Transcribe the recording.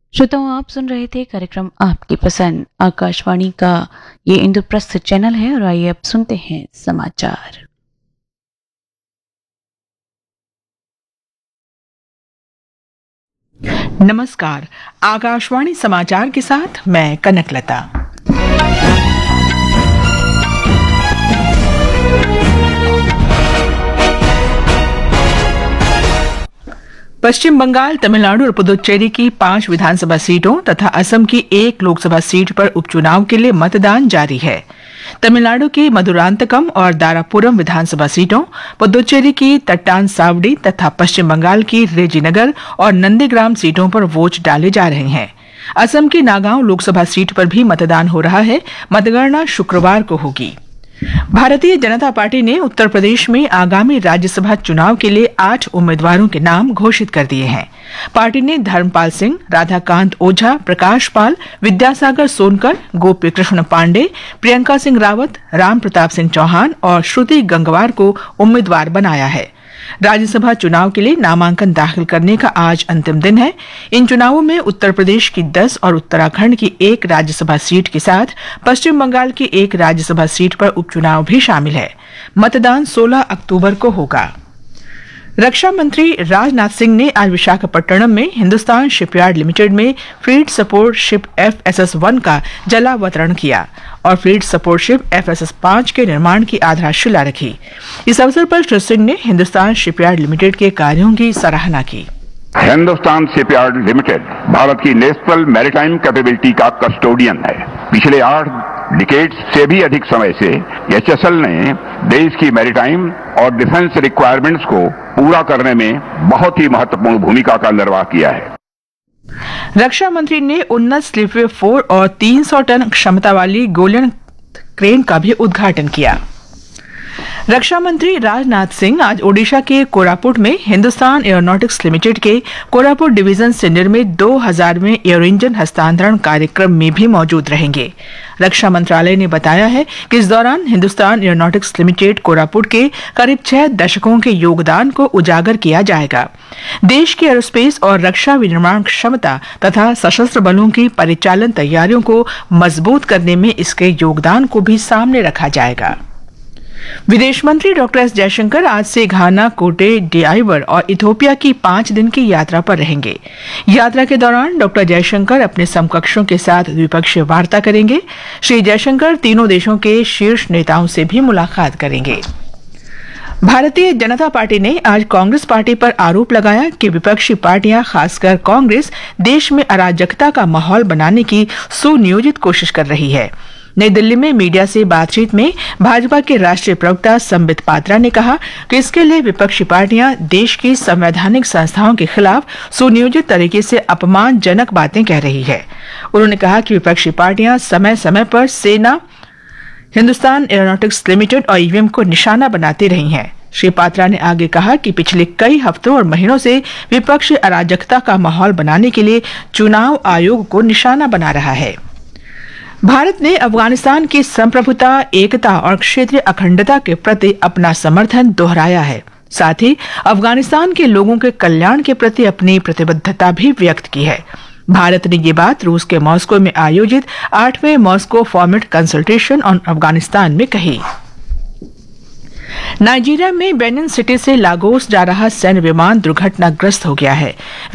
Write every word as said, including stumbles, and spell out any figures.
श्रोताओं, आप सुन रहे थे कार्यक्रम आपकी पसंद आकाशवाणी का ये इंद्रप्रस्थ चैनल है और आइए अब सुनते हैं समाचार। नमस्कार, आकाशवाणी समाचार के साथ मैं कनकलता। पश्चिम बंगाल, तमिलनाडु और पुदुचेरी की पांच विधानसभा सीटों तथा असम की एक लोकसभा सीट पर उपचुनाव के लिए मतदान जारी है। तमिलनाडु की मधुरांतकम और दारापुरम विधानसभा सीटों, पुदुचेरी की तट्टान सावड़ी तथा पश्चिम बंगाल की रेजीनगर और नंदीग्राम सीटों पर वोट डाले जा रहे हैं। असम की नागांव लोकसभा सीट पर भी मतदान हो रहा है। मतगणना शुक्रवार को होगी। भारतीय जनता पार्टी ने उत्तर प्रदेश में आगामी राज्यसभा चुनाव के लिए आठ उम्मीदवारों के नाम घोषित कर दिए हैं। पार्टी ने धर्मपाल सिंह, राधाकांत ओझा, प्रकाश पाल, विद्यासागर सोनकर, गोपी कृष्ण पांडे, प्रियंका सिंह रावत, राम प्रताप सिंह चौहान और श्रुति गंगवार को उम्मीदवार बनाया है। राज्यसभा चुनाव के लिए नामांकन दाखिल करने का आज अंतिम दिन है। इन चुनावों में उत्तर प्रदेश की दस और उत्तराखंड की एक राज्यसभा सीट के साथ पश्चिम बंगाल की एक राज्यसभा सीट पर उपचुनाव भी शामिल है। मतदान सोलह अक्टूबर को होगा। रक्षा मंत्री राजनाथ सिंह ने आज विशाखापट्टनम में हिंदुस्तान शिपयार्ड लिमिटेड में fleet support ship F S S one का जलावतरण किया और fleet support ship F S S पांच के निर्माण की आधारशिला रखी। इस अवसर पर श्री सिंह ने हिंदुस्तान शिपयार्ड लिमिटेड के कार्यों की सराहना की। हिंदुस्तान शिपयार्ड लिमिटेड भारत की नेशनल मैरीटाइम कैपेबिलिटी का कस्टोडियन है। पिछले आठ डिकेड से भी अधिक समय से एच एस एल ने देश की मैरीटाइम और डिफेंस रिक्वायरमेंट्स को पूरा करने में बहुत ही महत्वपूर्ण भूमिका का निर्वाह किया है। रक्षा मंत्री ने उन्नत स्लीपवे फोर और तीन सौ टन क्षमता वाली गोलियन क्रेन का भी उद्घाटन किया। रक्षा मंत्री राजनाथ सिंह आज ओडिशा के कोरापुट में हिंदुस्तान एरोनॉटिक्स लिमिटेड के कोरापुट डिवीजन से निर्मित दो हजारवें एयर इंजन हस्तांतरण कार्यक्रम में भी मौजूद रहेंगे। रक्षा मंत्रालय ने बताया है कि इस दौरान हिंदुस्तान एरोनॉटिक्स लिमिटेड कोरापुट के करीब छह दशकों के योगदान को उजागर किया जाएगा। देश की एरोस्पेस और रक्षा विनिर्माण क्षमता तथा सशस्त्र बलों की परिचालन तैयारियों को मजबूत करने में इसके योगदान को भी सामने रखा जाएगा। विदेश मंत्री डॉक्टर एस जयशंकर आज से घाना, कोटे डिआइवर और इथियोपिया की पांच दिन की यात्रा पर रहेंगे। यात्रा के दौरान डॉक्टर जयशंकर अपने समकक्षों के साथ द्विपक्षीय वार्ता करेंगे। श्री जयशंकर तीनों देशों के शीर्ष नेताओं से भी मुलाकात करेंगे। भारतीय जनता पार्टी ने आज कांग्रेस पार्टी पर आरोप लगाया कि विपक्षी पार्टियां, खासकर कांग्रेस, देश में अराजकता का माहौल बनाने की सुनियोजित कोशिश कर रही है। नई दिल्ली में मीडिया से बातचीत में भाजपा के राष्ट्रीय प्रवक्ता संबित पात्रा ने कहा कि इसके लिए विपक्षी पार्टियां देश की संवैधानिक संस्थाओं के खिलाफ सुनियोजित तरीके से अपमानजनक बातें कह रही है। उन्होंने कहा कि विपक्षी पार्टियां समय समय पर सेना, हिंदुस्तान एरोनॉटिक्स लिमिटेड और ईवीएम को निशाना बनाती रही हैं। श्री पात्रा ने आगे कहा कि पिछले कई हफ्तों और महीनों से विपक्ष अराजकता का माहौल बनाने के लिए चुनाव आयोग को निशाना बना रहा है। भारत ने अफगानिस्तान की संप्रभुता, एकता और क्षेत्रीय अखंडता के प्रति अपना समर्थन दोहराया है। साथ ही अफगानिस्तान के लोगों के कल्याण के प्रति अपनी प्रतिबद्धता भी व्यक्त की है। भारत ने ये बात रूस के मॉस्को में आयोजित आठवें Moscow format consultation on Afghanistan में कही। नाइजीरिया में बेनिन सिटी से लागोस जा रहा सैन्य विमान दुर्घटनाग्रस्त हो गया है।